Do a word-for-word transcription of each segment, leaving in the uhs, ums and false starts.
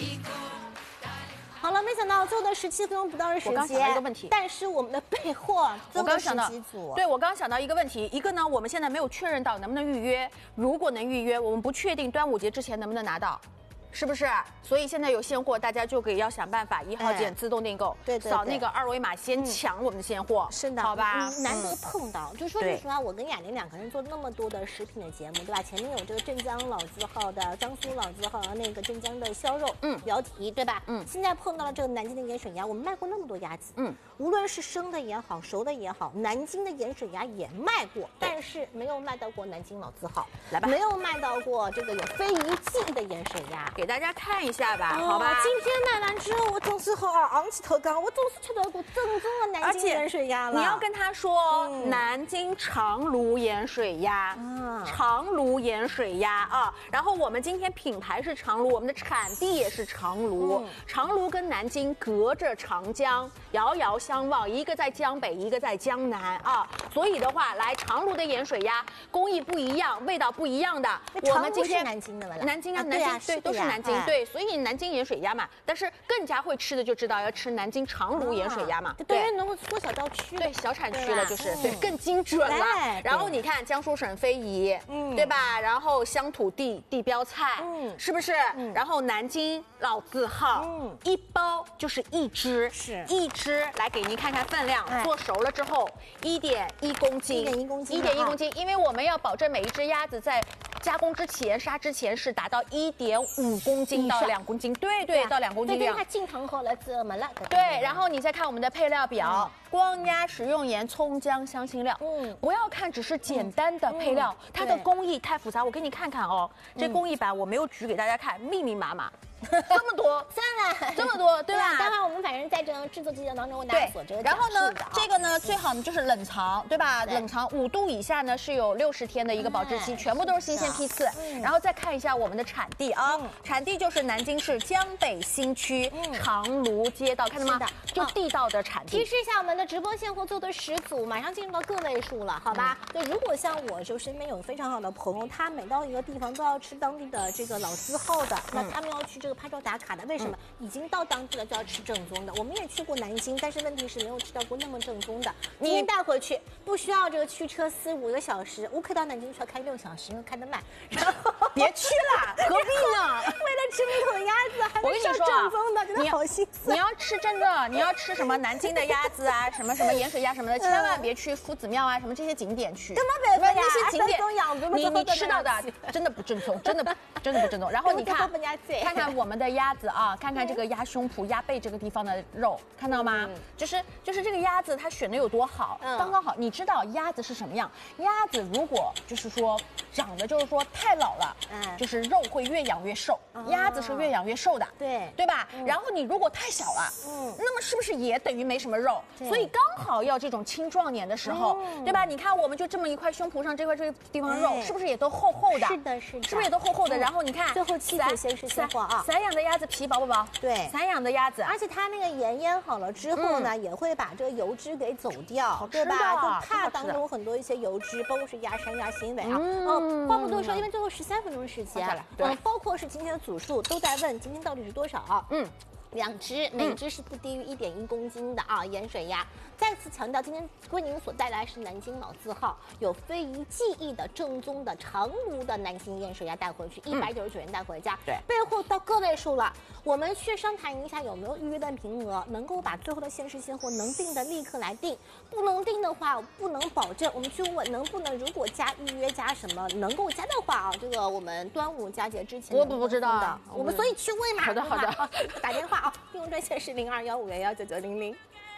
好了，没想到最后的十七分钟不到的时间，我刚想到一个问题， 但是我们的备货， 我刚想到，对我刚想到一个问题，一个呢，我们现在没有确认到能不能预约，如果能预约，我们不确定端午节之前能不能拿到。是不是？所以现在有现货，大家就可以要想办法一号件自动订购， 对对， 扫那个二维码先抢我们的现货。 是的， 好吧？ 难得碰到，就说句实话，我跟雅玲两个人做那么多的食品的节目，对吧？前面有这个镇江老字号的江苏老字号的那个镇江的销肉，嗯，标题对吧？嗯，现在碰到了这个南京的盐水鸭，我们卖过那么多鸭子，嗯，无论是生的也好，熟的也好，南京的盐水鸭也卖过，但是没有卖到过南京老字号， 来吧， 没有卖到过这个有非遗记忆的盐水鸭， 给大家看一下。吧，好吧。 今天买完之后，我总是好昂起头刚，我总是吃到过正宗的南京盐水鸭了。 你要跟他说，嗯、南京长芦盐水鸭，嗯、长芦盐水鸭啊。然后我们今天品牌是长芦，我们的产地也是长芦。嗯、长芦跟南京隔着长江，遥遥相望，一个在江北，一个在江南啊。所以的话，来长芦的盐水鸭工艺不一样，味道不一样的。 我们今天是南京的吗？ 南京啊，南京对，都是南京对，所以。南京盐水鸭嘛，但是更加会吃的就知道要吃南京长芦盐水鸭嘛， 对，对，能够缩小到区， 对，小产区了，就是对，更精准了。然后你看江苏省非遗，嗯，对吧？然后乡土地地标菜，嗯，是不是？然后南京老字号，嗯，一包就是一只， 是一只，来给您看看分量，做熟了之后一点一公斤， 一点一公斤， 一点一公斤，因为我们要保证每一只鸭子在加工之前、杀之前是达到一点五公斤到两公斤，对对，到两公斤量。 它进糖后来怎么了？ 对，然后你再看我们的配料表，光鸭、食用盐、葱姜、香辛料。嗯，不要看只是简单的配料，它的工艺太复杂。我给你看看哦，这工艺版我没有举给大家看，密密麻麻。这么多， 算了， 这么多，对吧？ 待会儿我们反正在这个制作过程当中为大家所这个。 然后呢，这个呢最好呢就是冷藏，对吧？冷藏五度以下呢是有六十天的一个保质期，全部都是新鲜批次。然后再看一下我们的产地啊，产地就是南京市江北新区长芦街道，看到吗？就地道的产地。 提示一下我们的直播现货做的十组，马上进入到个位数了，好吧？对，如果像我就身边有非常好的朋友，他每到一个地方都要吃当地的这个老字号的，那他们要去这个。拍照打卡的，为什么？嗯、已经到当地了就要吃正宗的。我们也去过南京，但是问题是没有吃到过那么正宗的。今天带回去不需要这个驱车四五个小时，我可以到南京需要开六小时，因为开得慢。然后别去了，何必呢？ 为了吃那口鸭子，还得吃正宗的，真的好心酸。 你要吃真的，你要吃什么南京的鸭子啊，什么什么盐水鸭什么的，千万别去夫子庙啊，什么这些景点去。 什么北方那些景点，你你吃到的真的不正宗，真的真的不正宗。然后你看，看看我们的鸭子啊，看看这个鸭胸脯、鸭背这个地方的肉，看到吗？嗯、就是就是这个鸭子它选的有多好，嗯、刚刚好。你知道鸭子是什么样？鸭子如果就是说长得就是说太老了，嗯，就是肉会越养越瘦，哦、鸭子是越养越瘦的， 对对吧？嗯、然后你如果太小了，嗯，那么是不是也等于没什么肉？所以刚好要这种青壮年的时候，嗯、对吧？你看我们就这么一块胸脯上这块这个地方肉，是不是也都厚厚的？ 是的，是的， 是不是也都厚厚的？嗯、然后你看， 最后七组先是现货啊， 散养的鸭子皮薄不薄？ 对， 散养的鸭子， 而且它那个盐腌好了之后呢，嗯、也会把这个油脂给走掉，对吧？就怕当中很多一些油脂，包括是鸭膻、鸭腥味啊。嗯，话不多说，因为最后十三分钟时间，嗯，包括是今天的组数都在问今天到底是多少？嗯。两只，每只是不低于一点一公斤的啊，盐水鸭。再次强调，今天为您所带来是南京老字号，有非遗技艺的正宗的长芦的南京盐水鸭带回去，一百九十九元带回家。 对， 备货到个位数了，我们去商谈一下有没有预约的名额，能够把最后的限时现货能定的立刻来定，不能定的话，不能保证。我们去问能不能，如果加预约加什么能够加的话啊，这个我们端午佳节之前我不不知道的， 我们所以去问嘛。 好的好的， 打电话。啊，订购专线是零二幺五幺幺九九零零。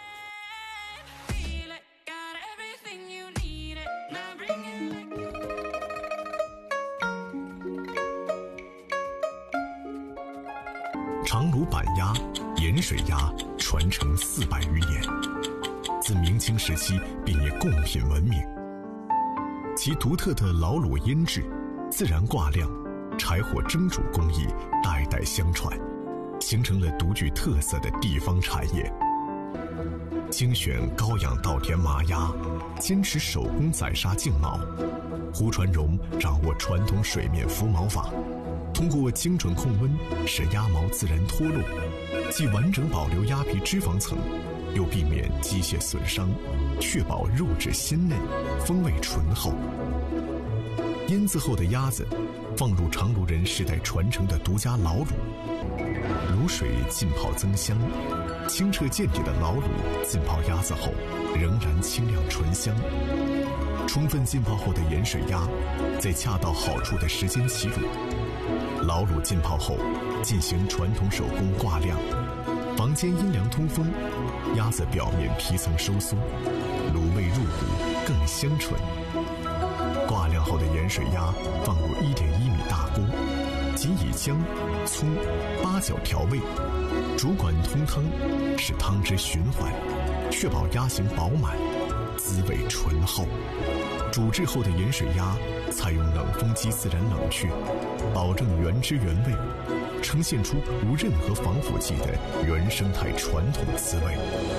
长芦板鸭、盐水鸭传承四百余年，自明清时期便以贡品闻名。其独特的老卤腌制、自然挂晾、柴火蒸煮工艺代代相传。形成了独具特色的地方产业。精选高养稻田麻鸭，坚持手工宰杀净毛。胡传荣掌握传统水面浮毛法， 通过精准控温，使鸭毛自然脱落，既完整保留鸭皮脂肪层，又避免机械损伤，确保肉质鲜嫩，风味醇厚。腌渍后的鸭子放入长芦人世代传承的独家老卤，卤水浸泡增香，清澈见底的老卤浸泡鸭子后仍然清亮醇香。充分浸泡后的盐水鸭在恰到好处的时间起卤，老卤浸泡后进行传统手工挂晾，房间阴凉通风，鸭子表面皮层收缩，卤味入骨更香醇。挂晾后的盐水鸭放入 一点一米大锅，仅以姜、葱、八角调味，主管通汤，使汤汁循环，确保鸭形饱满，滋味醇厚。煮制后的盐水鸭采用冷风机自然冷却，保证原汁原味，呈现出无任何防腐剂的原生态传统滋味。